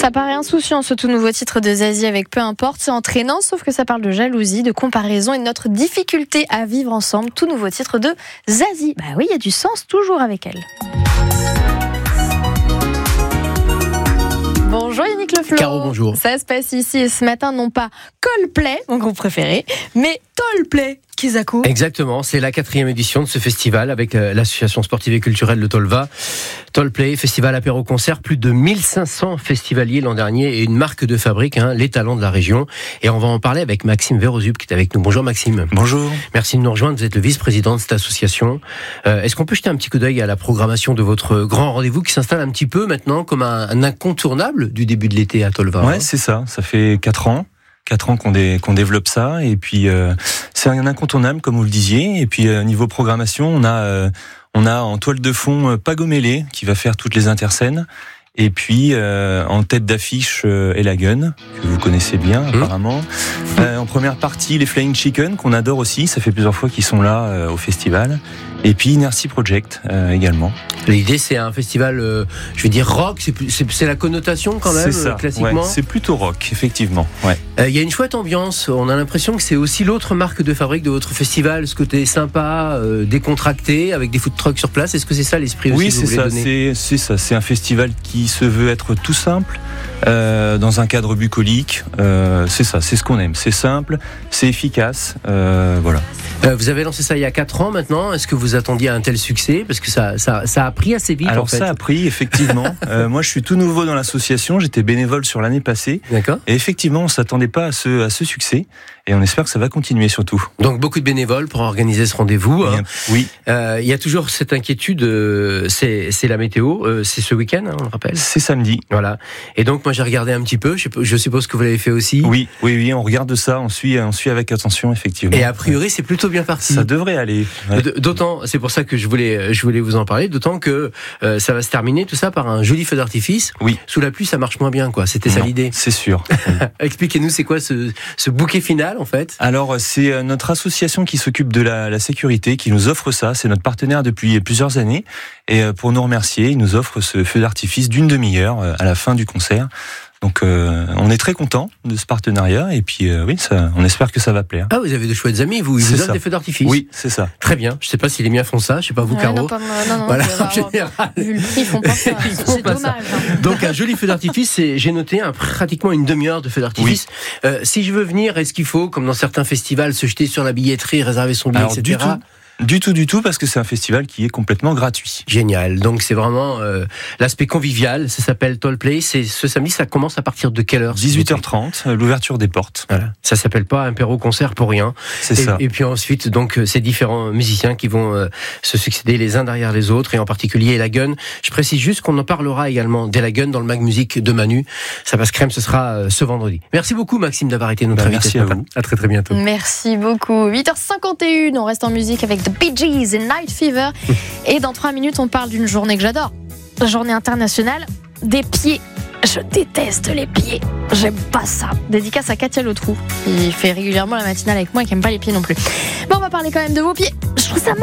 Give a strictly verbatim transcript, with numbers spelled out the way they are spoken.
Ça paraît insouciant ce tout nouveau titre de Zazie avec Peu importe, c'est entraînant, sauf que ça parle de jalousie, de comparaison et de notre difficulté à vivre ensemble. Tout nouveau titre de Zazie. Bah oui, il y a du sens toujours avec elle. Bonjour Yannick Le Flo. Caro, bonjour. Ça se passe ici ce matin, non pas Coldplay, mon groupe préféré, mais Tolplay. Kizaku. Exactement, c'est la quatrième édition de ce festival avec euh, l'association sportive et culturelle de Tolva. Tolplay, festival apéro-concert, plus de mille cinq cents festivaliers l'an dernier et une marque de fabrique, hein, les talents de la région. Et on va en parler avec Maxime Verozub qui est avec nous. Bonjour Maxime. Bonjour. Merci de nous rejoindre, vous êtes le vice-président de cette association. Euh, est-ce qu'on peut jeter un petit coup d'œil à la programmation de votre grand rendez-vous qui s'installe un petit peu maintenant comme un, un incontournable du début de l'été à Tolva? Ouais, c'est ça, ça fait quatre ans. Quatre ans qu'on, dé, qu'on développe ça, et puis euh, c'est un incontournable comme vous le disiez. Et puis euh, niveau programmation, on a euh, on a en toile de fond euh, Pagomélé qui va faire toutes les interscènes, et puis euh, en tête d'affiche euh, Elagun que vous connaissez bien mmh. apparemment. Euh, en première partie les Flying Chicken qu'on adore aussi, ça fait plusieurs fois qu'ils sont là euh, au festival. Et puis Inertie Project euh, également. L'idée c'est un festival, euh, je vais dire rock, c'est, c'est, c'est la connotation quand même, c'est ça, classiquement. Ouais, c'est plutôt rock, effectivement. Il ouais. euh, y a une chouette ambiance, on a l'impression que c'est aussi l'autre marque de fabrique de votre festival, ce côté sympa, euh, décontracté, avec des food trucks sur place. Est-ce que c'est ça l'esprit aussi oui, que vous c'est voulez ça, donner ? c'est, c'est ça, c'est un festival qui se veut être tout simple, euh, dans un cadre bucolique. Euh, c'est ça, c'est ce qu'on aime. C'est simple, c'est efficace, euh, voilà. Euh, vous avez lancé ça il y a quatre ans maintenant. Est-ce que vous attendiez un tel succès ? Parce que ça, ça, ça a pris assez vite. Alors en fait. ça a pris, effectivement. euh, moi, je suis tout nouveau dans l'association. J'étais bénévole sur l'année passée. D'accord. Et effectivement, on s'attendait pas à ce, à ce succès. Et on espère que ça va continuer surtout. Donc beaucoup de bénévoles pour organiser ce rendez-vous. Hein. Oui. Euh, il y a toujours cette inquiétude. Euh, c'est, c'est la météo. Euh, c'est ce week-end, hein, on le rappelle. C'est samedi. Voilà. Et donc moi j'ai regardé un petit peu. Je, je suppose que vous l'avez fait aussi. Oui, oui, oui. On regarde ça. On suit, on suit avec attention, effectivement. Et a priori, c'est plutôt bien parti. Ça devrait aller. Ouais. D'autant, c'est pour ça que je voulais, je voulais vous en parler. D'autant que euh, ça va se terminer tout ça par un joli feu d'artifice. Oui. Sous la pluie, ça marche moins bien, quoi. C'était non, ça l'idée. C'est sûr. Expliquez-nous, c'est quoi ce, ce bouquet final, en fait ? Alors, c'est notre association qui s'occupe de la, la sécurité qui nous offre ça. C'est notre partenaire depuis plusieurs années. Et pour nous remercier, il nous offre ce feu d'artifice d'une demi-heure à la fin du concert. Donc euh, on est très content de ce partenariat et puis euh, oui, ça, on espère que ça va plaire. Ah, vous avez de chouettes amis, vous, ils vous donnent des feux d'artifice. Oui, c'est ça. Très bien. Je sais pas si les miens font ça, je sais pas vous, ouais, Caro. Non, pas, non, non, voilà, en général. Vu le prix, ils font pas ça. Ils font c'est pas dommage. Ça. Hein. Donc un joli feu d'artifice, c'est, j'ai noté un, pratiquement une demi-heure de feu d'artifice. Oui. Euh, si je veux venir, est-ce qu'il faut, comme dans certains festivals, se jeter sur la billetterie, réserver son billet, Alors, et cetera. Du tout. Du tout, du tout, parce que c'est un festival qui est complètement gratuit. Génial. Donc c'est vraiment euh, l'aspect convivial. Ça s'appelle Tolplay. C'est ce samedi. Ça commence à partir de quelle heure ? dix-huit heures trente, l'ouverture des portes. Voilà. Ça s'appelle pas un apéro concert pour rien. C'est et, ça. Et puis ensuite, donc ces différents musiciens qui vont euh, se succéder les uns derrière les autres, et en particulier Elagun. Je précise juste qu'on en parlera également d'Elagun dans le Mag Musique de Manu. Ça passe crème. Ce sera euh, ce vendredi. Merci beaucoup Maxime d'avoir été notre bah, invité. Merci à vous. À très très bientôt. Merci beaucoup. huit heures cinquante et un. On reste en musique avec The Bee Gees et Night Fever. Et dans trois minutes, on parle d'une journée que j'adore. Journée internationale des pieds. Je déteste les pieds. J'aime pas ça. Dédicace à Katia Lotrou, qui fait régulièrement la matinale avec moi et qui aime pas les pieds non plus. Bon, on va parler quand même de vos pieds. Je trouve ça